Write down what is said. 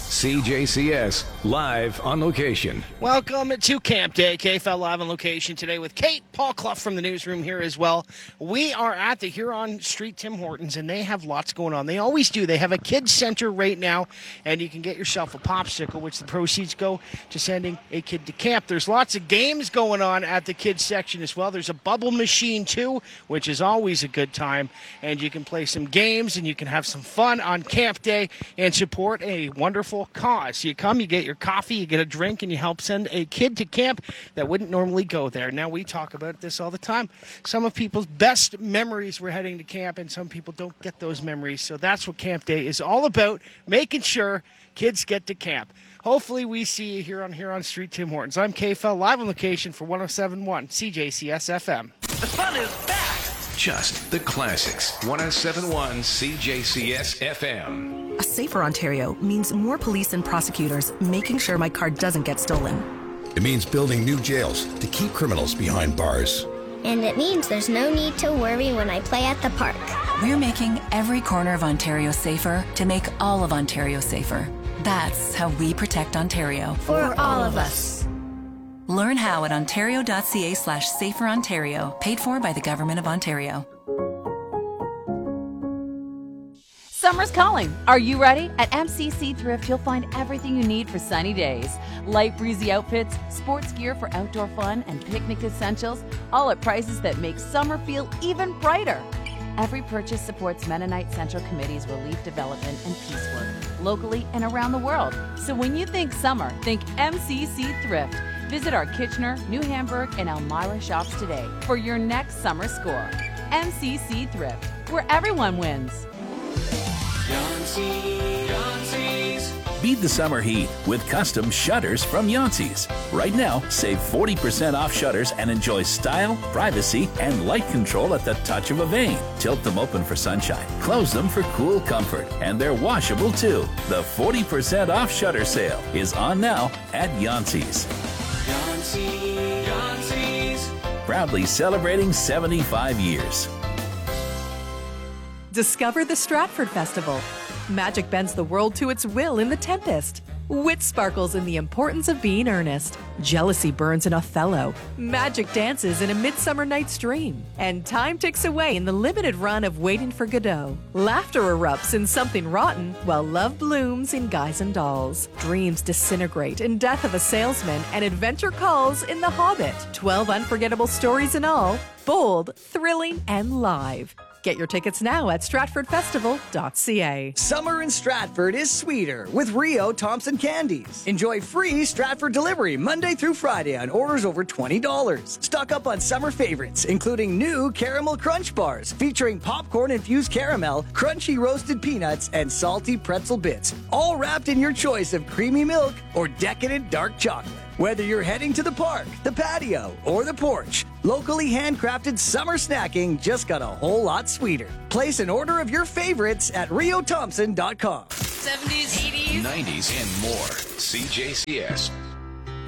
CJCS, live on location. Welcome to Camp Day. KFL live on location today with Kate, Paul Clough from the newsroom here as well. We are at the Huron Street Tim Hortons, and they have lots going on. They always do. They have a kids center right now, and you can get yourself a popsicle, which the proceeds go to sending a kid to camp. There's lots of games going on at the kids section as well. There's a bubble machine too, which is always a good time, and you can play some games and you can have some fun on Camp Day and support a wonderful cause. So you come, you get your coffee, you get a drink, and you help send a kid to camp that wouldn't normally go there. Now, we talk about this all the time. Some of people's best memories were heading to camp, and some people don't get those memories. So that's what Camp Day is all about, making sure kids get to camp. Hopefully we see you here on Huron Street Tim Hortons. I'm KFL live on location for 107.1 CJCS FM. The fun is back. Just the classics. 107.1 CJCS FM. A safer Ontario means more police and prosecutors making sure my car doesn't get stolen. It means building new jails to keep criminals behind bars. And it means there's no need to worry when I play at the park. We're making every corner of Ontario safer to make all of Ontario safer. That's how we protect Ontario. For all of us. Learn how at ontario.ca/saferontario, paid for by the Government of Ontario. Summer's calling. Are you ready? At MCC Thrift, you'll find everything you need for sunny days. Light breezy outfits, sports gear for outdoor fun, and picnic essentials, all at prices that make summer feel even brighter. Every purchase supports Mennonite Central Committee's relief development and peace work, locally and around the world. So when you think summer, think MCC Thrift. Visit our Kitchener, New Hamburg, and Elmira shops today for your next summer score. MCC Thrift, where everyone wins. Yoncey's. Beat the summer heat with custom shutters from Yoncey's. Right now, save 40% off shutters and enjoy style, privacy, and light control at the touch of a vane. Tilt them open for sunshine, close them for cool comfort, and they're washable too. The 40% off shutter sale is on now at Yoncey's. Yoncey's. Proudly celebrating 75 years. Discover the Stratford Festival. Magic bends the world to its will in The Tempest. Wit sparkles in the importance of being earnest. Jealousy burns in Othello. Magic dances in A Midsummer Night's Dream. And time ticks away in the limited run of Waiting for Godot. Laughter erupts in Something Rotten, while love blooms in Guys and Dolls. Dreams disintegrate in Death of a Salesman, and adventure calls in The Hobbit. 12 unforgettable stories in all, bold, thrilling, and live. Get your tickets now at stratfordfestival.ca. Summer in Stratford is sweeter with Rio Thompson Candies. Enjoy free Stratford delivery Monday through Friday on orders over $20. Stock up on summer favorites, including new Caramel Crunch Bars featuring popcorn-infused caramel, crunchy roasted peanuts, and salty pretzel bits, all wrapped in your choice of creamy milk or decadent dark chocolate. Whether you're heading to the park, the patio, or the porch, locally handcrafted summer snacking just got a whole lot sweeter. Place an order of your favorites at riothompson.com. 70s, 80s, 90s, and more. CJCS